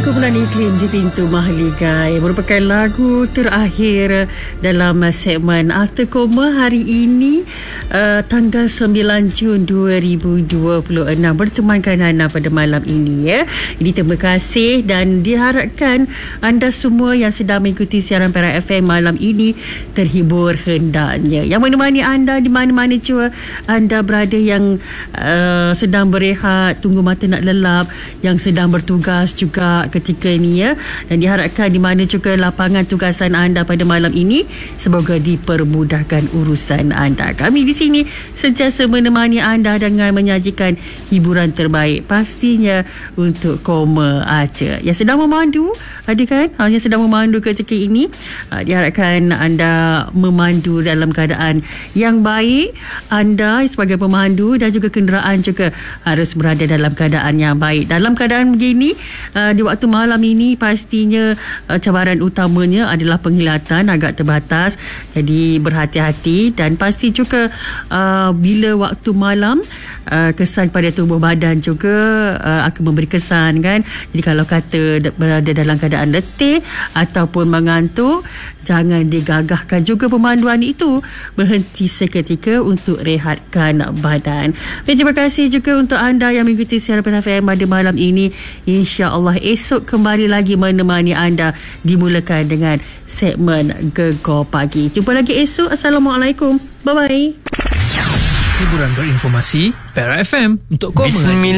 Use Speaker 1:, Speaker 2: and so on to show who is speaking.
Speaker 1: Kumpulan Iklim di Pintu Mahligai merupakan lagu terakhir dalam segmen After Koma hari ini, tanggal 9 Jun 2026. Bertemankan anda pada malam ini ya. Jadi terima kasih dan diharapkan anda semua yang sedang mengikuti siaran Perak FM malam ini terhibur hendaknya. Yang menemani anda di mana-mana jua anda berada, yang sedang berehat, tunggu mata nak lelap, yang sedang bertugas juga ketika ini ya, dan diharapkan di mana juga lapangan tugasan anda pada malam ini semoga dipermudahkan urusan anda. Kami di sini sentiasa menemani anda dengan menyajikan hiburan terbaik pastinya untuk Koma Aceh yang sedang memandu, ada kan, yang sedang memandu ketika ini, diharapkan anda memandu dalam keadaan yang baik. Anda sebagai pemandu dan juga kenderaan juga harus berada dalam keadaan yang baik. Dalam keadaan begini, di waktu malam ini pastinya cabaran utamanya adalah penglihatan agak terbatas, jadi berhati-hati. Dan pasti juga bila waktu malam kesan pada tubuh badan juga akan memberi kesan kan. Jadi kalau kata berada dalam keadaan letih ataupun mengantuk, jangan digagahkan juga pemanduan itu, berhenti seketika untuk rehatkan badan. Terima kasih juga untuk anda yang mengikuti siaran Perak FM pada malam ini. InsyaAllah esok kembali lagi menemani anda, dimulakan dengan segmen Gegar Pagi. Jumpa lagi esok. Assalamualaikum. Bye-bye.
Speaker 2: Hiburan berinformasi Perak FM untuk Koma.